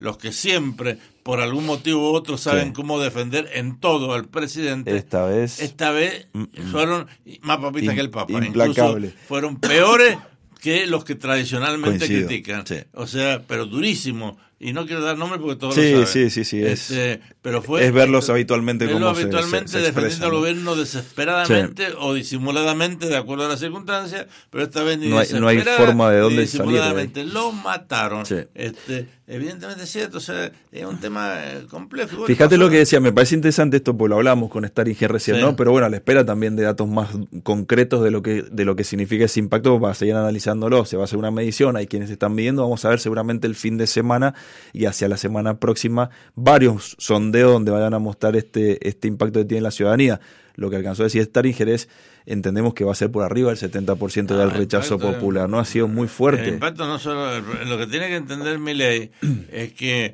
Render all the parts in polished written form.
los que siempre, por algún motivo u otro, saben cómo defender en todo al presidente, esta vez fueron más papistas que el Papa. Implacable. Incluso fueron peores que los que tradicionalmente Coincido, critican. sí. O sea, pero durísimo. Y no quiero dar nombres porque todos lo saben. Sí. Pero fue, es verlos habitualmente como habitualmente se defendiendo expresan, al ¿no? gobierno desesperadamente o disimuladamente, de acuerdo a las circunstancias, pero esta vez ni no hay forma de dónde salir de ahí. Lo mataron. Sí. Evidentemente es cierto, o sea, es un tema complejo. Fíjate lo que decía, me parece interesante esto, porque lo hablamos con Staringer recién, ¿no? Pero bueno, a la espera también de datos más concretos de lo que significa ese impacto, va a seguir analizándolo, se va a hacer una medición, hay quienes están midiendo, vamos a ver seguramente el fin de semana y hacia la semana próxima varios sondeos donde vayan a mostrar este impacto que tiene la ciudadanía. Lo que alcanzó a decir Staringer es, entendemos que va a ser por arriba del 70% del rechazo popular, ¿no? Ha sido muy fuerte. El impacto no solo, lo que tiene que entender Milei es que,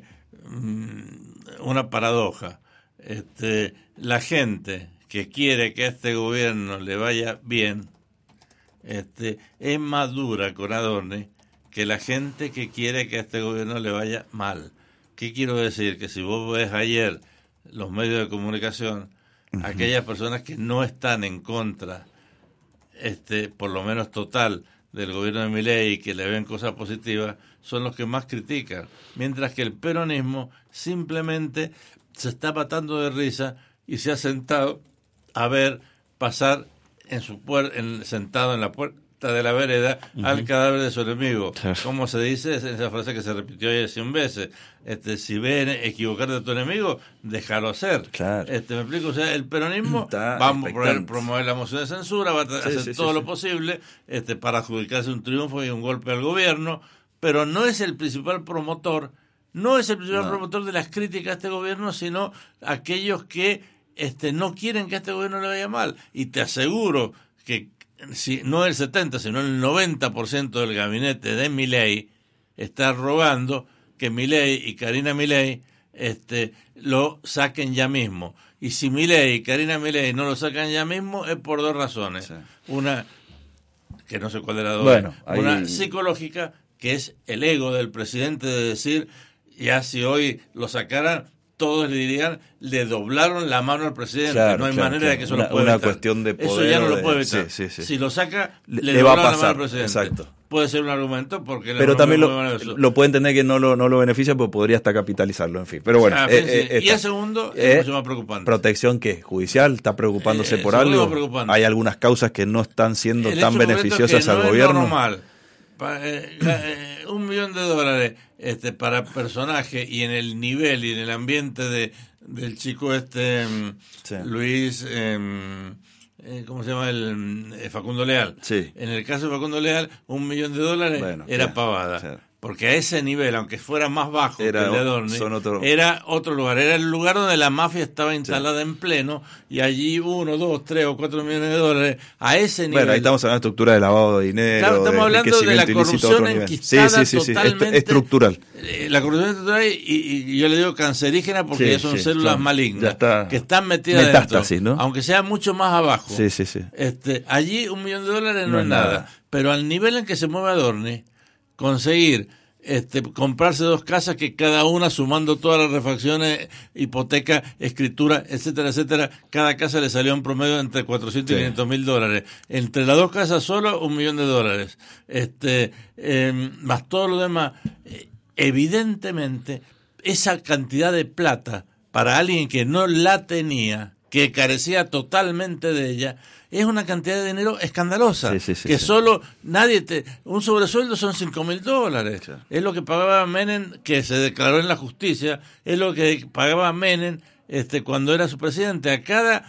una paradoja, la gente que quiere que a este gobierno le vaya bien, es más dura con Adorni que la gente que quiere que a este gobierno le vaya mal. ¿Qué quiero decir? Que si vos ves ayer los medios de comunicación, aquellas personas que no están en contra, por lo menos total, del gobierno de Milei y que le ven cosas positivas, son los que más critican. Mientras que el peronismo simplemente se está matando de risa y se ha sentado a ver pasar sentado en la puerta de la vereda al cadáver de su enemigo. Claro. Como se dice, es esa frase que se repitió ayer 100 veces. Si ven equivocarte a tu enemigo, déjalo hacer. Claro. ¿Me explico? O sea, el peronismo va a promover la moción de censura, va a hacer todo lo posible para adjudicarse un triunfo y un golpe al gobierno, pero no es el principal promotor, promotor de las críticas a este gobierno, sino aquellos que no quieren que a este gobierno le vaya mal. Y te aseguro que si no el 70, sino el 90% del gabinete de Milei está rogando que Milei y Karina Milei lo saquen ya mismo. Y si Milei y Karina Milei no lo sacan ya mismo, es por dos razones. Sí. Una, que no sé cuál de las dos, una psicológica, que es el ego del presidente de decir, ya si hoy lo sacaran, todos le dirían, le doblaron la mano al presidente. Claro, no hay manera de que eso lo pueda evitar. Una cuestión de poder. Eso ya no lo puede evitar. Sí. Si lo saca, le va a pasar. La mano al presidente. Exacto. Puede ser un argumento porque... Pero también lo puede entender que no lo beneficia, pero podría hasta capitalizarlo, en fin. Pero bueno. Y el segundo es mucho más preocupante. ¿Protección qué? ¿Judicial? ¿Está preocupándose por algo? Hay algunas causas que no están siendo tan beneficiosas al gobierno. Es normal. $1 millón para personaje y en el nivel y en el ambiente del chico Luis, ¿cómo se llama? Facundo Leal. Sí. En el caso de Facundo Leal, $1 millón era pavada. Claro. Porque a ese nivel, aunque fuera más bajo que el de Adorni, era otro lugar. Era el lugar donde la mafia estaba instalada en pleno, y allí 1, 2, 3 o 4 millones de dólares. A ese nivel. Bueno, ahí estamos hablando de estructura de lavado de dinero. Claro, estamos hablando de la corrupción enquistada totalmente. Estructural. La corrupción estructural, y yo le digo cancerígena porque son células malignas que están metidas metástasis, dentro, ¿no? aunque sea mucho más abajo. Sí. Allí $1 millón no es nada. Pero al nivel en que se mueve Adorni, conseguir comprarse 2 casas que cada una, sumando todas las refacciones, hipoteca, escritura, etcétera, etcétera, cada casa le salió un promedio entre $400 y $500,000. Entre las 2 casas solo, $1 millón. Más todo lo demás. Evidentemente, esa cantidad de plata para alguien que no la tenía, que carecía totalmente de ella, es una cantidad de dinero escandalosa, solo un sobresueldo son $5,000, claro. Es lo que pagaba Menem, que se declaró en la justicia, es lo que pagaba Menem cuando era su presidente. A cada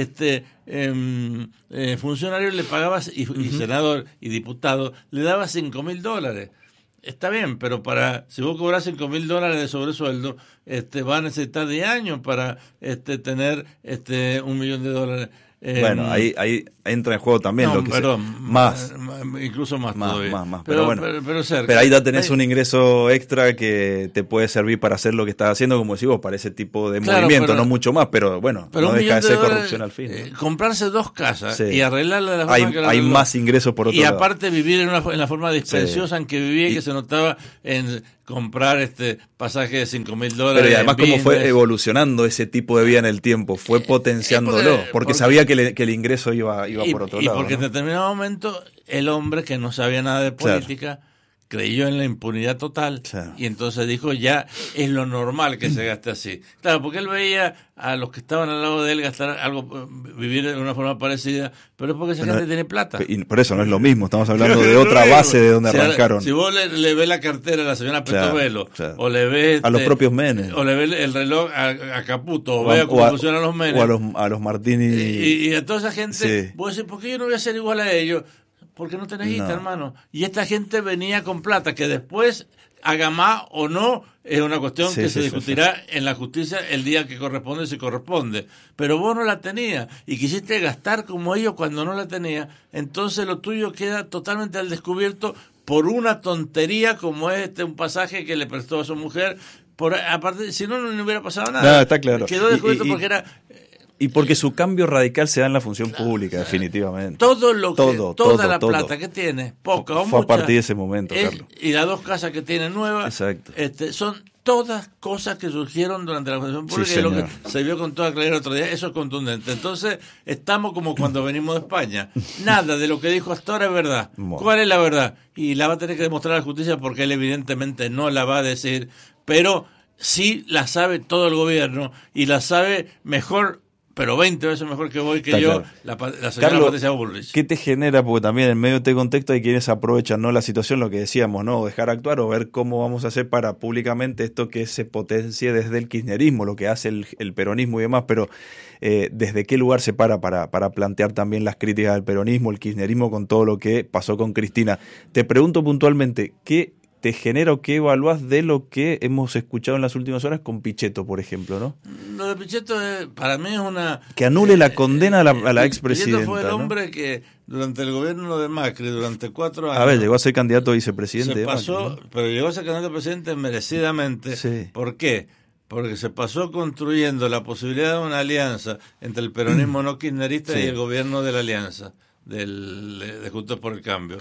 funcionario le pagaba, y senador y diputado, le daba $5,000. Está bien, pero si vos cobrás $5,000 de sobresueldo, va a necesitar 10 años para tener $1 millón. Bueno, ahí entra en juego también incluso más todavía. Más. Pero ahí ya tenés un ingreso extra que te puede servir para hacer lo que estás haciendo, como decís vos, para ese tipo de movimiento, no mucho más, pero bueno, no deja de ser corrupción al fin. Comprarse 2 casas y arreglarla de la forma que hay más ingresos por otro lado. Y aparte vivir en la forma dispensiosa en que vivía, que se notaba comprar pasaje de $5.000. Pero y además cómo fue evolucionando ese tipo de vida en el tiempo, fue potenciándolo, porque sabía que el ingreso iba por otro lado. Y porque ¿no? en determinado momento el hombre que no sabía nada de política creyó en la impunidad total y entonces dijo ya es lo normal que se gaste así. Claro, porque él veía a los que estaban al lado de él gastar algo, vivir de una forma parecida, pero es porque esa gente tiene plata. Y por eso no es lo mismo, estamos hablando de otra base de donde arrancaron. Si vos le ves la cartera a la señora Petovelo, o le ves a los propios Menes, o le ves el reloj a Caputo, o vea cómo funcionan los Menes, o a los Martini y a toda esa gente, vos decís, ¿por qué yo no voy a ser igual a ellos? Porque no tenés guita, hermano. Y esta gente venía con plata, que después, haga más o no, es una cuestión que se discutirá en la justicia el día que corresponde, si corresponde. Pero vos no la tenías y quisiste gastar como ellos cuando no la tenías, entonces lo tuyo queda totalmente al descubierto por una tontería como es un pasaje que le prestó a su mujer. Aparte, si no hubiera pasado nada. No, está claro. Quedó descubierto porque era... Y porque su cambio radical se da en la función pública, definitivamente. Toda la plata que tiene, poca o mucha, fue a partir de ese momento, Carlos. Y las 2 casas que tiene nuevas, son todas cosas que surgieron durante la función pública y lo que se vio con toda claridad el otro día, eso es contundente. Entonces, estamos como cuando venimos de España. Nada de lo que dijo hasta ahora es verdad. ¿Cuál es la verdad? Y la va a tener que demostrar la justicia porque él evidentemente no la va a decir, pero sí la sabe todo el gobierno y la sabe mejor, pero 20 veces mejor que voy, que está yo, claro. La señora Carlos, Patricia Bullrich. ¿Qué te genera? Porque también en medio de este contexto hay quienes aprovechan, ¿no?, la situación, lo que decíamos, ¿no?, dejar actuar o ver cómo vamos a hacer para públicamente esto que se potencie desde el kirchnerismo, lo que hace el peronismo y demás, pero ¿desde qué lugar se para plantear también las críticas del peronismo, el kirchnerismo con todo lo que pasó con Cristina? Te pregunto puntualmente, ¿qué te genera o qué evaluás de lo que hemos escuchado en las últimas horas con Pichetto, por ejemplo, ¿no? Lo de Pichetto para mí es una... Que anule la condena a la expresidenta. Pichetto fue el ¿no? hombre que durante el gobierno de Macri, durante 4 años... A ver, llegó a ser candidato a vicepresidente. Se pasó, Macri, ¿no? Pero llegó a ser candidato a presidente merecidamente. Sí. ¿Por qué? Porque se pasó construyendo la posibilidad de una alianza entre el peronismo no kirchnerista y el gobierno de la alianza, de Juntos por el Cambio.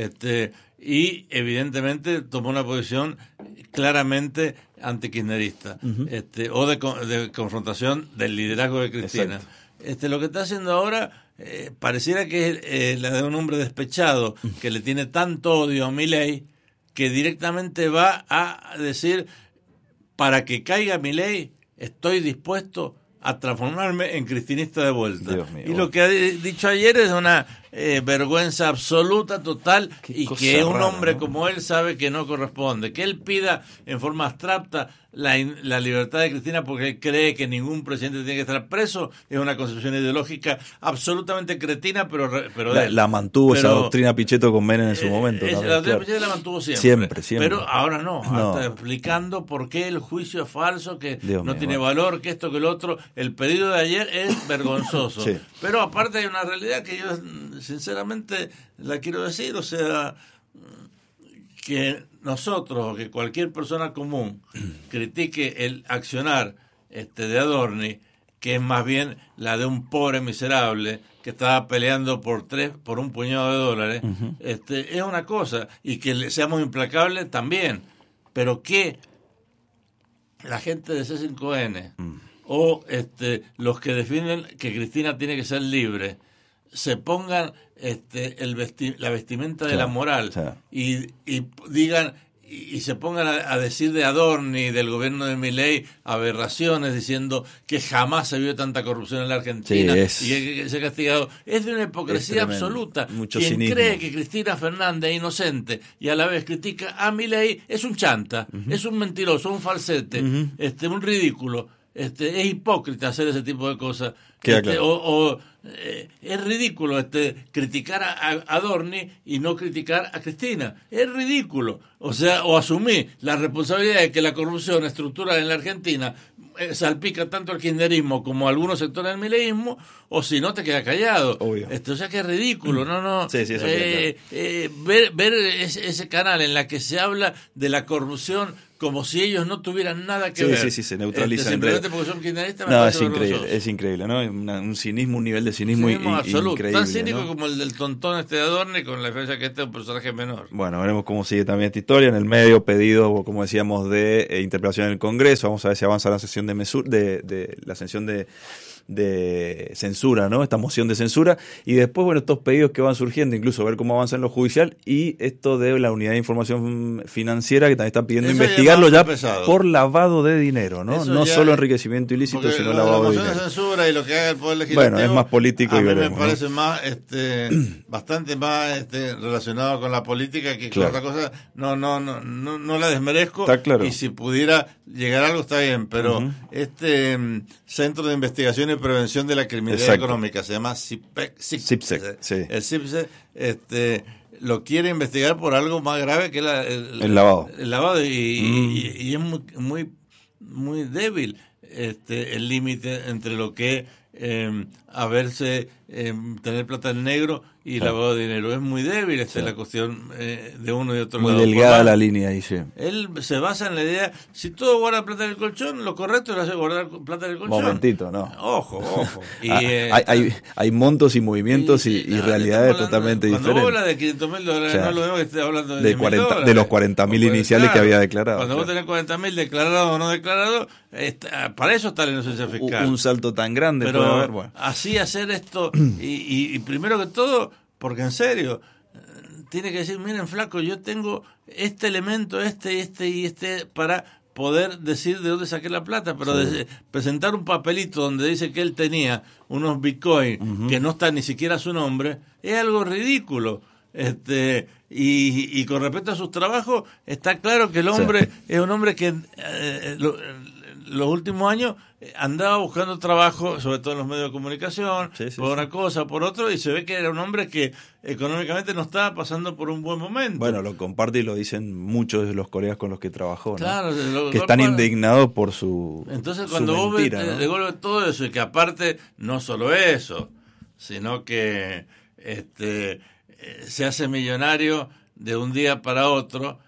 Y evidentemente tomó una posición claramente antikirchnerista, o de confrontación del liderazgo de Cristina. Lo que está haciendo ahora pareciera que es la de un hombre despechado que le tiene tanto odio a Milei que directamente va a decir: para que caiga Milei estoy dispuesto a transformarme en cristinista de vuelta. Y lo que ha dicho ayer es una vergüenza absoluta, total, y que un hombre como él sabe que no corresponde. Que él pida en forma abstracta la libertad de Cristina porque él cree que ningún presidente tiene que estar preso es una concepción ideológica absolutamente cretina, pero la mantuvo esa doctrina Pichetto con Menem en su momento. La doctrina Pichetto la mantuvo siempre. Siempre. Pero ahora no. Está explicando por qué el juicio es falso, que no tiene valor, que esto, que lo otro. El pedido de ayer es vergonzoso. Pero aparte hay una realidad que yo sinceramente la quiero decir, o sea, que nosotros o que cualquier persona común critique el accionar de Adorni, que es más bien la de un pobre miserable que estaba peleando por un puñado de dólares, es una cosa, y que seamos implacables también, pero que la gente de C5N o los que defienden que Cristina tiene que ser libre se pongan la vestimenta de la moral y digan y se pongan a decir de Adorni, del gobierno de Milei, aberraciones, diciendo que jamás se vio tanta corrupción en la Argentina y que se ha castigado. Es de una hipocresía absoluta. Mucho Quien cinismo. cree que Cristina Fernández es inocente y a la vez critica a Milei es un chanta, es un mentiroso, un falsete, un ridículo. Es hipócrita hacer ese tipo de cosas. Es ridículo criticar a Adorni y no criticar a Cristina. Es ridículo. O sea, o asumir la responsabilidad de que la corrupción estructural en la Argentina salpica tanto al kirchnerismo como a algunos sectores del mileísmo, o si no te quedas callado. Obvio. O sea que es ridículo. No. Sí, eso ver ese canal en la que se habla de la corrupción como si ellos no tuvieran nada que ver. Sí, se neutralizan. Simplemente porque son kirchneristas. No, es increíble, ¿no? Un cinismo, un nivel de cinismo absoluto, increíble. Tan cínico, ¿no?, como el del tontón de Adorni, con la diferencia que este es un personaje menor. Bueno, veremos cómo sigue también esta historia. En el medio, pedido, como decíamos, de interpelación en el Congreso. Vamos a ver si avanza la sesión la sesión de censura, ¿no? Esta moción de censura, y después, bueno, estos pedidos que van surgiendo, incluso ver cómo avanza en lo judicial, y esto de la Unidad de Información Financiera, que también está pidiendo investigarlo ya por lavado de dinero, ¿no? No solo enriquecimiento ilícito, sino lavado de dinero. La moción de censura y lo que haga el Poder Legislativo, bueno, es más político, y veremos, me parece, ¿no?, más, bastante más relacionado con la política que con otra cosa. No la desmerezco. Está claro. Y si pudiera llegar a algo está bien, pero Centro de Investigación y Prevención de la Criminalidad Económica, se llama CIPSEC. Sí. El CIPSEC lo quiere investigar por algo más grave que el lavado. El lavado, y es muy débil el límite entre lo que tener plata en negro y lavado de dinero. Es muy débil la cuestión de uno y otro muy lado. Muy delgada la línea ahí, sí. Él se basa en la idea, si todo guarda plata en el colchón, lo correcto es hacer guardar plata en el colchón. Momentito, ¿no? Ojo. Y, hay montos y movimientos y realidades totalmente diferentes. Cuando vos hablas de $500,000, no lo vemos que estés hablando de los 40.000 iniciales que había declarado. Cuando vos tenés 40.000 declarados o no declarados, para eso está la inocencia fiscal. Un salto tan grande. Pero puede haber, bueno. Así hacer esto, y primero que todo, porque en serio, tiene que decir, miren, flaco, yo tengo este elemento, este, para poder decir de dónde saqué la plata, pero presentar un papelito donde dice que él tenía unos bitcoins que no está ni siquiera a su nombre, es algo ridículo. Y con respecto a sus trabajos, está claro que el hombre es un hombre que los últimos años andaba buscando trabajo, sobre todo en los medios de comunicación, por una cosa, por otro, y se ve que era un hombre que económicamente no estaba pasando por un buen momento. Bueno, lo comparte y lo dicen muchos de los colegas con los que trabajó, ¿no? Claro, que están indignados por su Entonces, cuando vos ves, ¿no?, devuelve todo eso, y que aparte, no solo eso, sino que se hace millonario de un día para otro,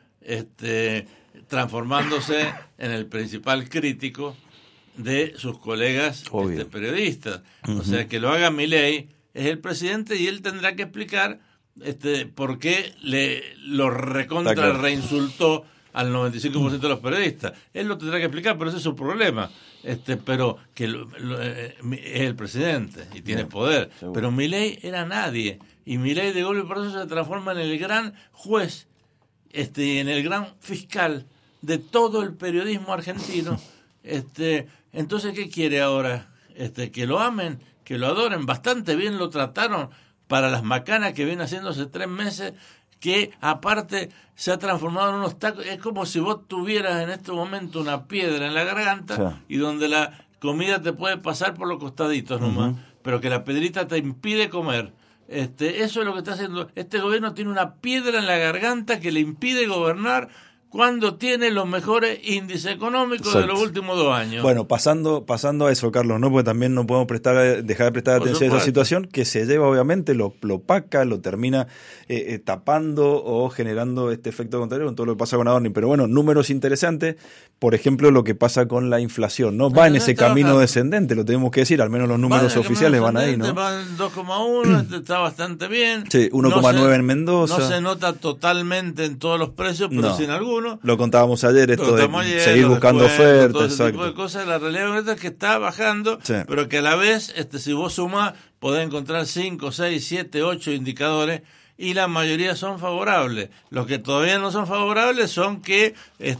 transformándose en el principal crítico de sus colegas periodistas. O sea, que lo haga Milei, es el presidente, y él tendrá que explicar por qué lo reinsultó al 95% de los periodistas. Él lo tendrá que explicar, pero ese es su problema. Pero que es el presidente y tiene poder. Seguro. Pero Milei era nadie, y Milei de golpe por eso se transforma en el gran juez, en el gran fiscal de todo el periodismo argentino. Entonces, ¿qué quiere ahora? Que lo amen, que lo adoren. Bastante bien lo trataron para las macanas que viene haciendo hace 3 meses, que aparte se ha transformado en unos tacos. Es como si vos tuvieras en este momento una piedra en la garganta, y donde la comida te puede pasar por los costaditos nomás, pero que la piedrita te impide comer. Eso es lo que está haciendo. Este gobierno tiene una piedra en la garganta que le impide gobernar cuando tiene los mejores índices económicos de los últimos 2 años. Bueno, pasando a eso, Carlos, ¿no? Porque también no podemos dejar de prestar atención a esa situación que se lleva, obviamente, lo opaca, lo termina tapando o generando este efecto contrario con todo lo que pasa con Adorni. Pero bueno, números interesantes, por ejemplo, lo que pasa con la inflación, ¿no? Va en ese camino descendente, lo tenemos que decir, al menos los números oficiales van ahí, ¿no? Va en 2,1, está bastante bien. Sí, 1,9 en Mendoza. No se nota totalmente en todos los precios, pero sí en algunos. Lo contábamos ayer, esto de seguir buscando ofertas, todo ese tipo de cosas. La realidad es que está bajando, pero que a la vez, si vos sumás, podés encontrar 5, 6, 7, 8 indicadores, y la mayoría son favorables. Los que todavía no son favorables son que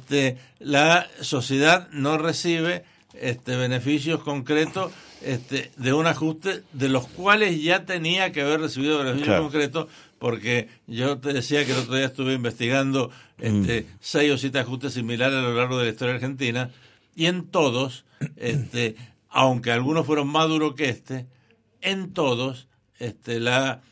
la sociedad no recibe beneficios concretos de un ajuste de los cuales ya tenía que haber recibido beneficios concretos, porque yo te decía que el otro día estuve investigando 6 o 7 ajustes similares a lo largo de la historia argentina, y en todos, aunque algunos fueron más duros que en todos la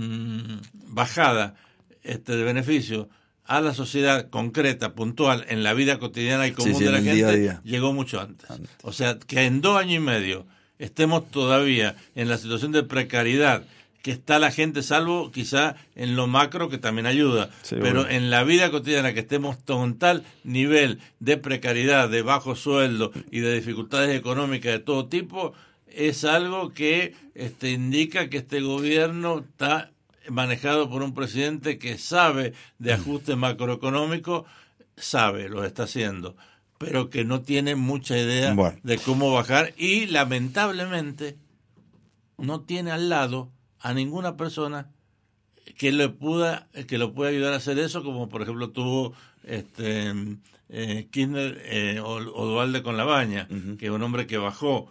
bajada de beneficio a la sociedad concreta, puntual, en la vida cotidiana y común de la gente, día a día, llegó mucho antes. O sea, que en 2 años y medio estemos todavía en la situación de precariedad que está la gente, salvo quizá en lo macro, que también ayuda, Sí, pero bueno. en la vida cotidiana que estemos con tal nivel de precariedad, de bajo sueldo y de dificultades económicas de todo tipo, es algo que indica que este gobierno está manejado por un presidente que sabe de ajuste macroeconómico, sabe, lo está haciendo, pero que no tiene mucha idea de cómo bajar y lamentablemente no tiene al lado a ninguna persona que lo pueda ayudar a hacer eso, como por ejemplo tuvo Kirchner o Duhalde con Labaña, que es un hombre que bajó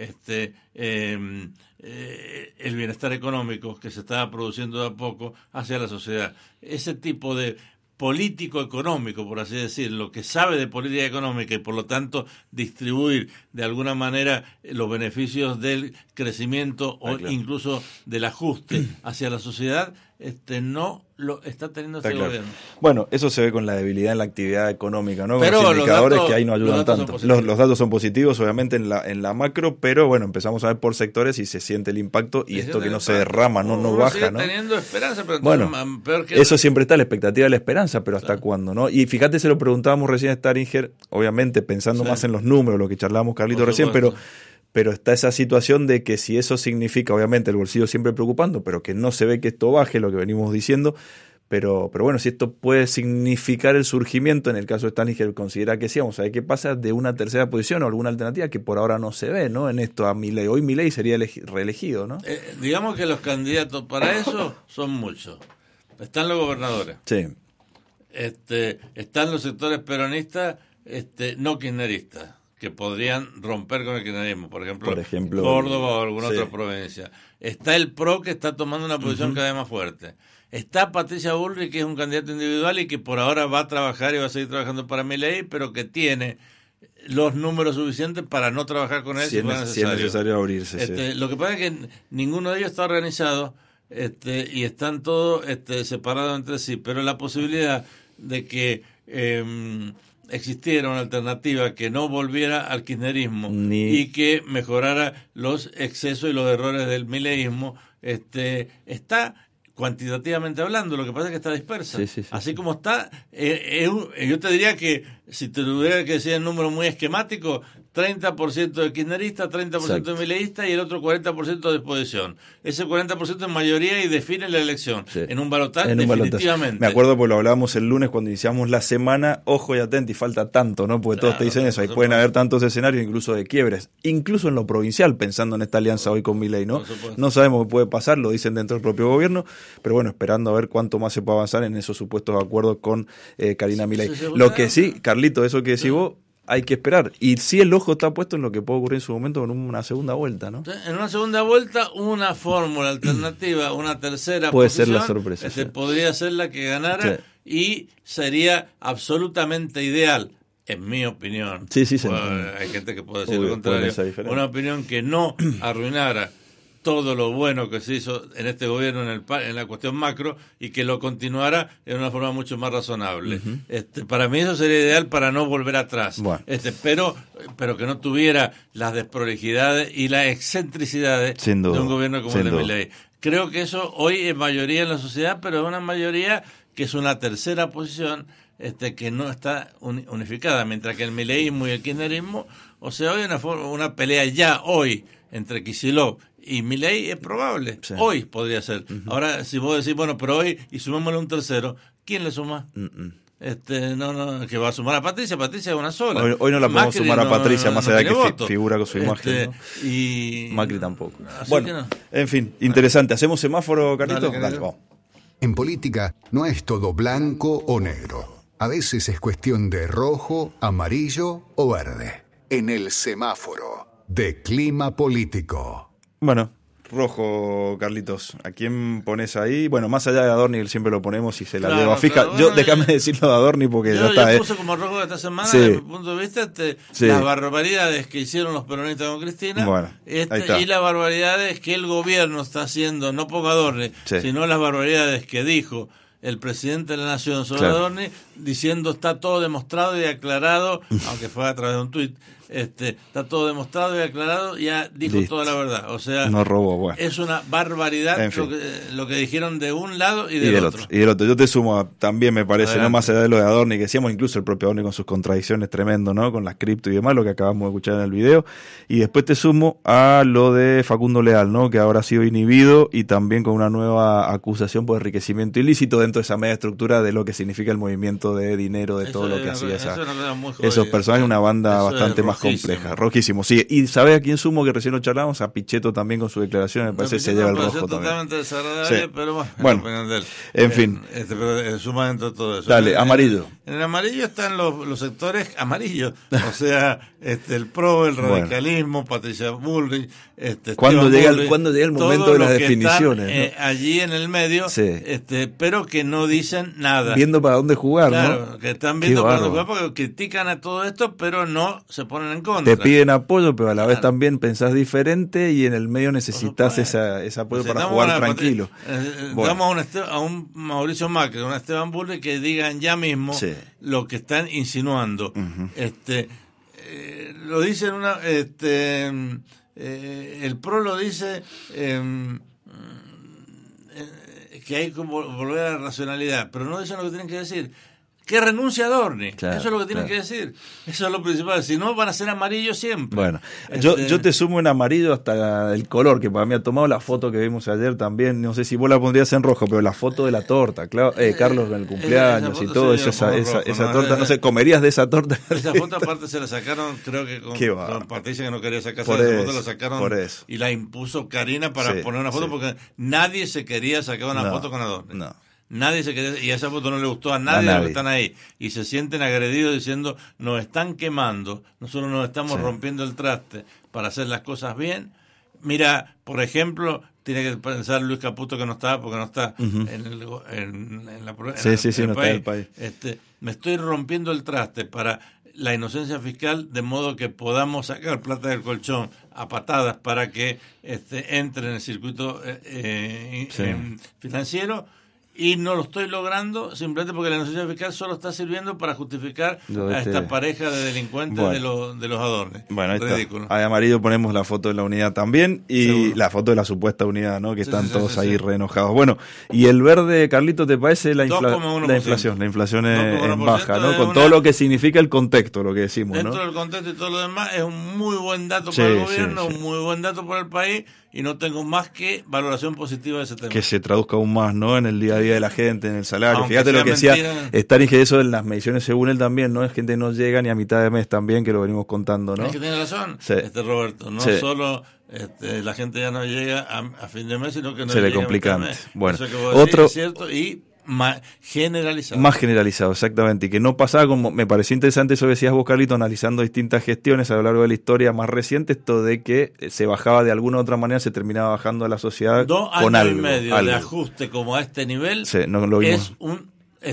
el bienestar económico que se estaba produciendo de a poco hacia la sociedad. Ese tipo de político económico, por así decirlo, que sabe de política económica y por lo tanto distribuir de alguna manera los beneficios del crecimiento o incluso del ajuste hacia la sociedad, no lo está teniendo este gobierno. Bueno, eso se ve con la debilidad en la actividad económica, ¿no? Con los indicadores que ahí no ayudan tanto. Los datos son positivos, obviamente, en la macro, pero bueno, empezamos a ver por sectores y se siente el impacto y esto que no se derrama, no baja, sigue ¿no? Teniendo esperanza, pero bueno, peor que eso siempre está, la expectativa de la esperanza, pero ¿hasta cuándo, no? Y fíjate, se lo preguntábamos recién a Staringer, obviamente pensando más en los números, lo que charlábamos Carlito recién, pero está esa situación de que si eso significa, obviamente el bolsillo siempre preocupando, pero que no se ve que esto baje, lo que venimos diciendo, pero bueno, si esto puede significar el surgimiento, en el caso de Staniger considera que sí, vamos a ver qué pasa de una tercera posición o alguna alternativa que por ahora no se ve, ¿no? En esto a Milei, hoy Milei sería reelegido, ¿no? Digamos que los candidatos para eso son muchos. Están los gobernadores. Sí. Están los sectores peronistas, no kirchneristas, que podrían romper con el kirchnerismo, por ejemplo Córdoba o alguna otra provincia. Está el PRO, que está tomando una posición cada vez más fuerte. Está Patricia Bullrich, que es un candidato individual y que por ahora va a trabajar y va a seguir trabajando para Milei, pero que tiene los números suficientes para no trabajar con él si es necesario abrirse. Lo que pasa es que ninguno de ellos está organizado y están todos separados entre sí, pero la posibilidad de que existiera una alternativa que no volviera al kirchnerismo y que mejorara los excesos y los errores del mileísmo, está cuantitativamente hablando, lo que pasa es que está dispersa. Sí. Así como está, yo te diría que si te tuviera que decir el número muy esquemático, 30% de kirchnerista, 30% de mileísta y el otro 40% de exposición. Ese 40% es mayoría y define la elección. En un balotaje, definitivamente. Me acuerdo porque lo hablábamos el lunes cuando iniciamos la semana, ojo y atento, y falta tanto, ¿no? Porque todos te dicen eso, ahí pueden haber tantos escenarios, incluso de quiebres, incluso en lo provincial, pensando en esta alianza hoy con Milei, ¿no? No sabemos qué puede pasar, lo dicen dentro del propio gobierno, pero bueno, esperando a ver cuánto más se puede avanzar en esos supuestos acuerdos con Karina Milei. Lo que sí, Carlito, eso que decís vos, hay que esperar. Y sí, el ojo está puesto en lo que puede ocurrir en su momento con una segunda vuelta, ¿no? En una segunda vuelta, una fórmula alternativa, una tercera puede posición, ser la sorpresa. Podría ser la que ganara y sería absolutamente ideal, en mi opinión. Sí. Hay gente que puede decir lo contrario. Una opinión que no arruinara todo lo bueno que se hizo en este gobierno en la cuestión macro y que lo continuara en una forma mucho más razonable. Para mí eso sería ideal para no volver atrás. Bueno. Pero que no tuviera las desprolijidades y las excentricidades de un gobierno como el de Milei. Creo que eso hoy es mayoría en la sociedad, pero es una mayoría que es una tercera posición que no está unificada, mientras que el mileísmo y el kirchnerismo, o sea, hoy una pelea ya hoy entre Kicillof y Milei es probable. Hoy podría ser. Ahora, si vos decís, bueno, pero hoy, y sumémosle un tercero, ¿quién le suma? No, que va a sumar a Patricia. Patricia es una sola. Hoy no la podemos sumar a Patricia, más allá de que figura con su imagen, ¿no? Y Macri tampoco. Bueno, en fin, interesante. ¿Hacemos semáforo, Carlito? Dale, vamos. En política no es todo blanco o negro. A veces es cuestión de rojo, amarillo o verde. En el semáforo de clima político. Bueno, rojo, Carlitos. ¿A quién pones ahí? Bueno, más allá de Adorni, siempre lo ponemos y se la lleva fija. Bueno, déjame decirlo de Adorni porque ya está. Yo puse como rojo esta semana, desde mi punto de vista, las barbaridades que hicieron los peronistas con Cristina, bueno, y las barbaridades que el gobierno está haciendo, no pongo Adorni, sino las barbaridades que dijo el presidente de la Nación sobre Adorni, diciendo está todo demostrado y aclarado, aunque fue a través de un tuit, está todo demostrado y aclarado, ya dijo toda la verdad. O sea, no robó, bueno. Es una barbaridad en fin. lo que dijeron de un lado y del otro. Y del otro. Yo te sumo también, me parece, no más allá de lo de Adorni, que decíamos, incluso el propio Adorni con sus contradicciones tremendo, ¿no? Con las cripto y demás, lo que acabamos de escuchar en el video. Y después te sumo a lo de Facundo Leal, ¿no? Que ahora ha sido inhibido y también con una nueva acusación por enriquecimiento ilícito dentro de esa media estructura de lo que significa el movimiento de dinero, de todo lo que hacía esos personajes, una banda bastante más compleja, rojísimo, sí. Y ¿sabes a quién sumo que recién lo charlamos? A Pichetto también con su declaración, me parece que se lleva el rojo también. Totalmente desagradable, pero bueno, en fin. Pero suma dentro de todo eso. Dale, amarillo. En el amarillo están los sectores amarillos, o sea, el PRO, el radicalismo, Patricia Bullrich, ¿Cuándo llega el momento de las definiciones? Están, allí en el medio, pero que no dicen nada. Viendo para dónde jugar, claro, ¿no? Que están viendo para dónde jugar porque critican a todo esto, pero no se ponen en contra. Te piden apoyo, pero a la vez también pensás diferente y en el medio necesitas ese apoyo para jugar tranquilo. Damos a un Mauricio Macri, a un Esteban Bullrich que digan ya mismo lo que están insinuando. Lo dicen el PRO lo dice que hay que volver a la racionalidad, pero no dicen lo que tienen que decir. Que renuncia a Adorni, eso es lo que tienen que decir, eso es lo principal, si no van a ser amarillos siempre. Bueno, yo te sumo en amarillo hasta el color, que para mí ha tomado la foto que vimos ayer también, no sé si vos la pondrías en rojo, pero la foto de la torta, Carlos en el cumpleaños y todo eso, esa torta, no sé, ¿comerías de esa torta? Esa foto aparte se la sacaron, creo que con Patricia, que no quería sacarse de esa foto, la sacaron y la impuso Karina para poner una foto, porque nadie se quería sacar una foto con Adorni. No. Nadie se quería, y esa foto no le gustó a nadie de los que están ahí, y se sienten agredidos diciendo nos están quemando, nosotros nos estamos rompiendo el traste para hacer las cosas bien. Mira, por ejemplo, tiene que pensar Luis Caputo, que no está, porque no está en el país. Me estoy rompiendo el traste para la inocencia fiscal, de modo que podamos sacar plata del colchón a patadas para que entre en el circuito financiero. Y no lo estoy logrando simplemente porque la inocencia fiscal solo está sirviendo para justificar a esta pareja de delincuentes de los Adorni. Bueno, ahí ridículo. Ahí amarillo ponemos la foto de la unidad también y la foto de la supuesta unidad, ¿no? Que están todos ahí re enojados. Bueno, y el verde, Carlito, ¿te parece la inflación? La inflación es baja, ¿no? Con todo lo que significa el contexto, lo que decimos, dentro del contexto y todo lo demás, es un muy buen dato para el gobierno, un muy buen dato para el país. Y no tengo más que valoración positiva de ese tema. Que se traduzca aún más, ¿no? En el día a día de la gente, en el salario. Aunque fíjate lo que decía Stalin, que eso en las mediciones según él también, ¿no? Es gente no llega ni a mitad de mes también, que lo venimos contando, ¿no? Es que tiene razón, Roberto. No solo la gente ya no llega a fin de mes, sino que no se llega le complica antes. Bueno, eso que vos decís es cierto y más generalizado. Más generalizado, exactamente. Y que no pasaba como... Me pareció interesante eso que decías vos, Carlito, analizando distintas gestiones a lo largo de la historia más reciente, esto de que se bajaba de alguna u otra manera, se terminaba bajando a la sociedad con algo. 2 años y medio de ajuste como a este nivel no lo vimos. Es un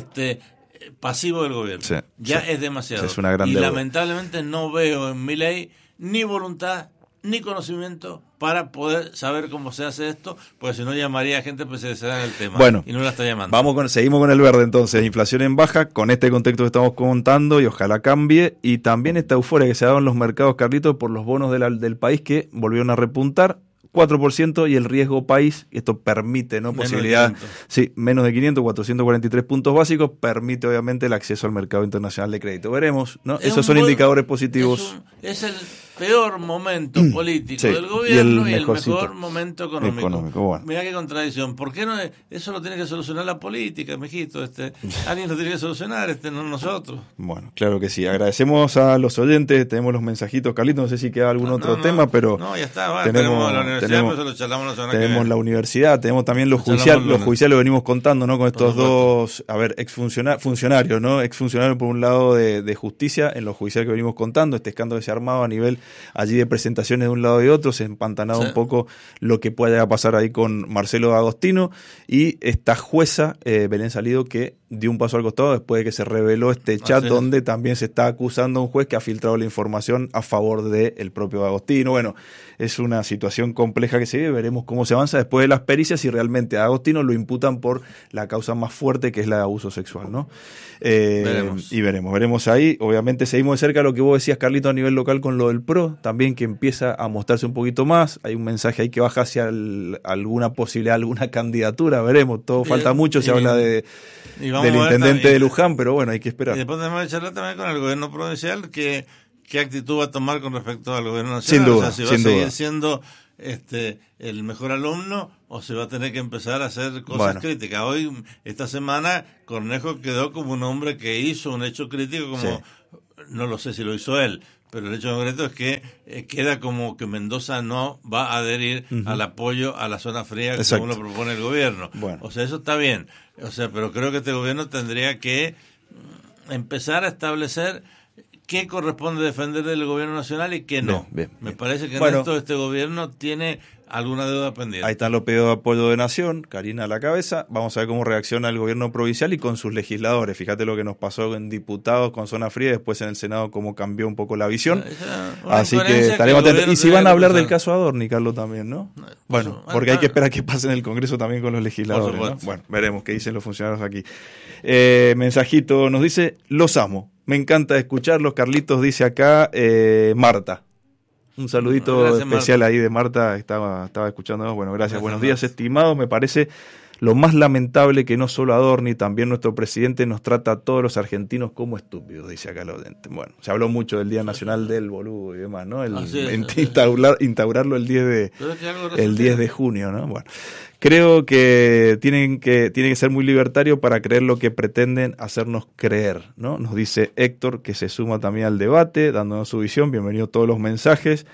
pasivo del gobierno. Es demasiado. Es una gran deuda. Lamentablemente no veo en Milei ni voluntad ni conocimiento para poder saber cómo se hace esto, porque si no llamaría a gente especializada en el tema. Bueno, y no la está llamando. Seguimos con el verde entonces, inflación en baja, con este contexto que estamos contando y ojalá cambie, y también esta euforia que se ha dado en los mercados, Carlitos, por los bonos del país que volvieron a repuntar, 4%, y el riesgo país, esto permite, ¿no? Posibilidad, menos de 500, 443 puntos básicos, permite obviamente el acceso al mercado internacional de crédito. Veremos, ¿no? Esos son indicadores positivos. Es el peor momento político del gobierno y el mejor momento económico. Bueno. Mirá qué contradicción. ¿Por qué no? Eso lo tiene que solucionar la política, mijito. Alguien lo tiene que solucionar, no nosotros. Bueno, claro que sí. Agradecemos a los oyentes, tenemos los mensajitos. Carlito, no sé si queda algún otro tema, pero... No, ya está. Tenemos la universidad, pues lo charlamos la semana que viene. Tenemos la universidad, tenemos también los judiciales lo venimos contando, ¿no? Con estos dos, funcionarios, ¿no? Exfuncionarios por un lado de justicia, en los judiciales que venimos contando, este escándalo que se ha armado a nivel allí de presentaciones de un lado y otro, se ha empantanado un poco lo que pueda pasar ahí con Marcelo Agostino y esta jueza, Belén Salido, que dio un paso al costado después de que se reveló este chat donde también se está acusando a un juez que ha filtrado la información a favor del propio Agostino. Bueno, es una situación compleja que se vive, veremos cómo se avanza después de las pericias y realmente a Agostino lo imputan por la causa más fuerte que es la de abuso sexual, ¿no? Y veremos ahí. Obviamente seguimos de cerca lo que vos decías, Carlito, a nivel local con lo del PRO, también que empieza a mostrarse un poquito más. Hay un mensaje ahí que baja hacia alguna posibilidad, alguna candidatura, veremos. Todo falta mucho, se habla del intendente de Luján, pero bueno, hay que esperar. Y después tenemos que charlar también con el gobierno provincial, qué actitud va a tomar con respecto al gobierno nacional. Sin duda, o sea, si va a seguir siendo el mejor alumno o se va a tener que empezar a hacer cosas críticas. Hoy, esta semana, Cornejo quedó como un hombre que hizo un hecho crítico, como no lo sé si lo hizo él, pero el hecho concreto es que queda como que Mendoza no va a adherir al apoyo a la zona fría según lo propone el gobierno. O sea, eso está bien. O sea, pero creo que este gobierno tendría que empezar a establecer qué corresponde defender del gobierno nacional y qué no. Bien. Me parece que en esto este gobierno tiene alguna deuda pendiente. Ahí están los pedidos de apoyo de Nación, Karina a la cabeza. Vamos a ver cómo reacciona el gobierno provincial y con sus legisladores. Fíjate lo que nos pasó en diputados con zona fría, después en el Senado cómo cambió un poco la visión. Así que estaremos atentos. Y si van a hablar del caso Adorni, Carlos, también, ¿no? Bueno, porque hay que esperar que pase en el Congreso también con los legisladores, ¿no? Bueno, veremos qué dicen los funcionarios aquí. Mensajito nos dice, los amo. Me encanta escucharlos. Carlitos dice acá, Marta. Un saludito especial Marta. Ahí de Marta, estaba escuchándonos. Bueno, gracias. Buenos días, estimados. Me parece lo más lamentable que no solo Adorni, también nuestro presidente nos trata a todos los argentinos como estúpidos, dice acá el oyente. Bueno, se habló mucho del Día Nacional del Boludo y demás, ¿no? Instaurarlo el 10 de junio, ¿no? Bueno, creo que tiene que ser muy libertario para creer lo que pretenden hacernos creer, ¿no? Nos dice Héctor, que se suma también al debate, dándonos su visión. Bienvenido a todos los mensajes.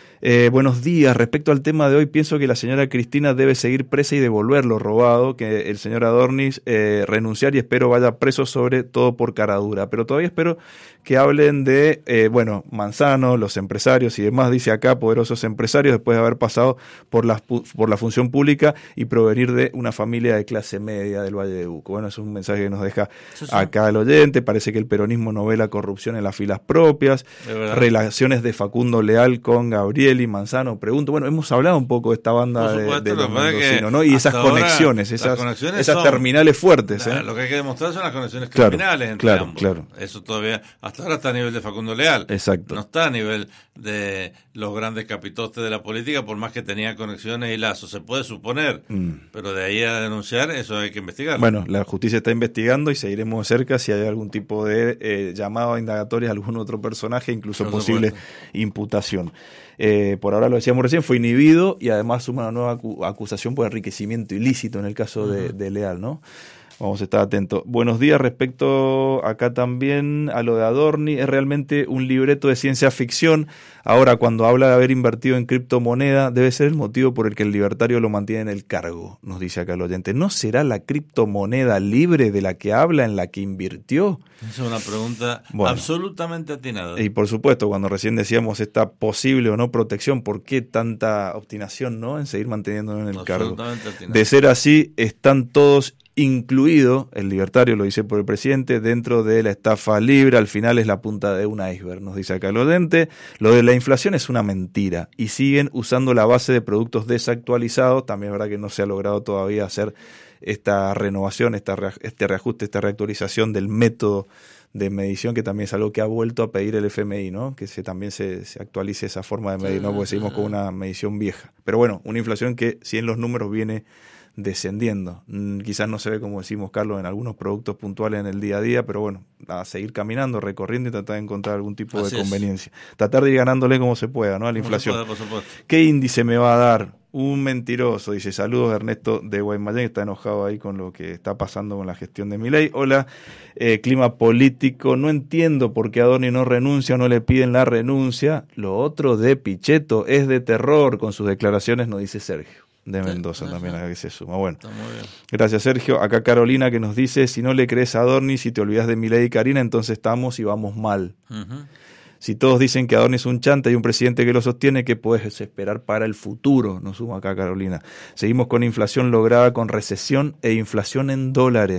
Buenos días. Respecto al tema de hoy, pienso que la señora Cristina debe seguir presa y devolver lo robado, que el señor Adornis renunciar y espero vaya preso, sobre todo por caradura. Pero todavía espero que hablen de, Manzano, los empresarios y demás, dice acá, poderosos empresarios, después de haber pasado por la función pública y provenir de una familia de clase media del Valle de Uco. Bueno, es un mensaje que nos deja acá el oyente. Parece que el peronismo no ve la corrupción en las filas propias. Relaciones de Facundo Leal con Gabriel y Manzano, pregunto. Bueno, hemos hablado un poco de esta banda de los mendocinos, ¿no? Y esas conexiones, esas terminales fuertes. Lo que hay que demostrar son las conexiones criminales entre ambos. Claro. Eso todavía, hasta ahora está a nivel de Facundo Leal. Exacto. No está a nivel de los grandes capitostes de la política, por más que tenía conexiones y lazos. Se puede suponer, pero de ahí a denunciar, eso hay que investigar. Bueno, la justicia está investigando y seguiremos de cerca si hay algún tipo de llamado a indagatorias a algún otro personaje, incluso posible imputación. Por ahora, lo decíamos recién, fue inhibido y además suma una nueva acusación por enriquecimiento ilícito en el caso de Leal, ¿no? Vamos a estar atentos. Buenos días. Respecto acá también a lo de Adorni, es realmente un libreto de ciencia ficción. Ahora, cuando habla de haber invertido en criptomoneda, debe ser el motivo por el que el libertario lo mantiene en el cargo, nos dice acá el oyente. ¿No será la criptomoneda libre de la que habla en la que invirtió? Esa es una pregunta absolutamente atinada. Y por supuesto, cuando recién decíamos esta posible o no protección, ¿por qué tanta obstinación, no, en seguir manteniéndolo en el cargo? De ser así, están todos, incluido el libertario, lo dice por el presidente, dentro de la estafa libre. Al final es la punta de un iceberg, nos dice acá el oyente. Lo de la inflación es una mentira y siguen usando la base de productos desactualizados. También es verdad que no se ha logrado todavía hacer esta renovación, este reajuste, esta reactualización del método de medición, que también es algo que ha vuelto a pedir el FMI, ¿no? Que también se actualice esa forma de medir, ¿no? Porque seguimos con una medición vieja. Pero bueno, una inflación que si en los números viene descendiendo. Quizás no se ve, como decimos, Carlos, en algunos productos puntuales en el día a día, pero bueno, a seguir caminando, recorriendo y tratar de encontrar algún tipo de conveniencia. Tratar de ir ganándole como se pueda, ¿no? A la inflación. Por supuesto. ¿Qué índice me va a dar? Un mentiroso, dice. Saludos, Ernesto de Guaymallén, está enojado ahí con lo que está pasando con la gestión de Milei. Hola, clima político. No entiendo por qué Adorni no renuncia o no le piden la renuncia. Lo otro de Pichetto es de terror con sus declaraciones, nos dice Sergio de Mendoza, también a que se suma. Bueno, gracias, Sergio. Acá Carolina, que nos dice: si no le crees a Adorni, si te olvidas de Milei y Karina, entonces estamos y vamos mal. Si todos dicen que Adorni es un chanta y un presidente que lo sostiene, ¿qué puedes esperar para el futuro? Nos suma acá Carolina. Seguimos con inflación lograda con recesión e inflación en dólares.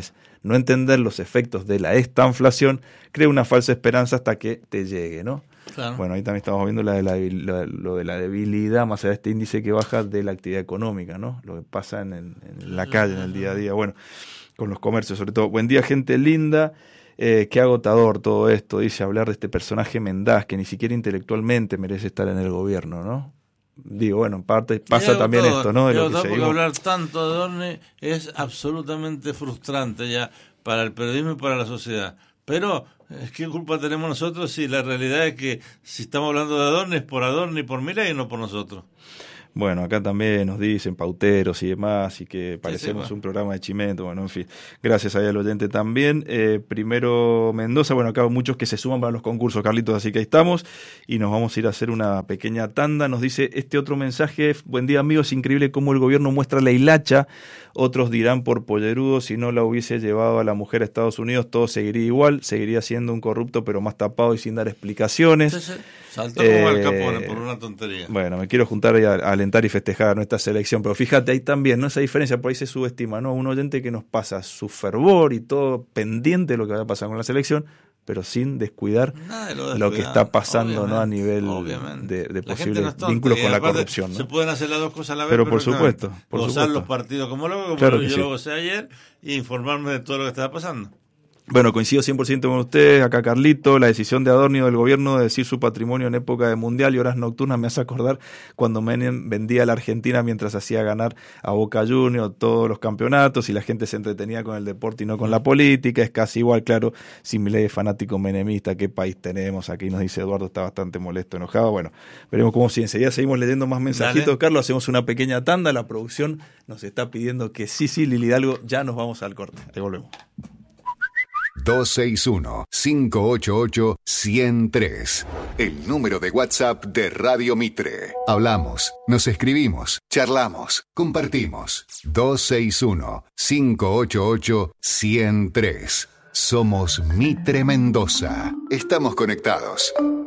no entender los efectos de la estanflación crea una falsa esperanza hasta que te llegue, ¿no? Claro. Bueno, ahí también estamos viendo lo de la debilidad, más allá de este índice que baja de la actividad económica, ¿no? Lo que pasa en la calle, en el día a día, bueno, con los comercios sobre todo. Buen día, gente linda. Qué agotador todo esto, dice, hablar de este personaje mendaz que ni siquiera intelectualmente merece estar en el gobierno, ¿no? Digo, bueno, en parte pasa también esto, ¿no? De lo que porque hablar tanto de Adorni es absolutamente frustrante ya para el periodismo y para la sociedad. Pero, ¿qué culpa tenemos nosotros si la realidad es que si estamos hablando de Adorni es por Adorni y por Milei y no por nosotros? Bueno, acá también nos dicen pauteros y demás, y que parecemos un programa de Chimento, bueno, en fin. Gracias ahí al oyente también. Primero Mendoza, bueno, acá hay muchos que se suman para los concursos, Carlitos, así que ahí estamos, y nos vamos a ir a hacer una pequeña tanda. Nos dice este otro mensaje: buen día, amigos, increíble cómo el gobierno muestra la hilacha. Otros dirán por pollerudo, si no la hubiese llevado a la mujer a Estados Unidos, todo seguiría igual, seguiría siendo un corrupto, pero más tapado y sin dar explicaciones. Sí. Saltó como Al Capone por una tontería. Bueno, me quiero juntar y a alentar y festejar a nuestra selección, pero fíjate ahí también, ¿no? Esa diferencia, por ahí se subestima, ¿no? Un oyente que nos pasa su fervor y todo pendiente de lo que va a pasar con la selección, pero sin descuidar lo que está pasando, ¿no? A nivel de posibles vínculos con la corrupción, ¿no? Se pueden hacer las dos cosas a la vez, pero por supuesto. Gozar los partidos como yo lo gocé ayer y informarme de todo lo que estaba pasando. Bueno, coincido 100% con ustedes, acá Carlito, la decisión de Adorni del gobierno de decir su patrimonio en época de mundial y horas nocturnas me hace acordar cuando Menem vendía a la Argentina mientras hacía ganar a Boca Juniors todos los campeonatos y la gente se entretenía con el deporte y no con la política. Es casi igual, claro, si Milei es fanático menemista, ¿qué país tenemos? Aquí nos dice Eduardo, está bastante molesto, enojado. Bueno, veremos cómo sigue. Enseguida seguimos leyendo más mensajitos. Dale. Carlos, hacemos una pequeña tanda, la producción nos está pidiendo que sí, Lili Hidalgo, ya nos vamos al corte. Ahí volvemos. 261-588-103. El número de WhatsApp de Radio Mitre. Hablamos, nos escribimos, charlamos, compartimos. 261-588-103. Somos Mitre Mendoza. Estamos conectados.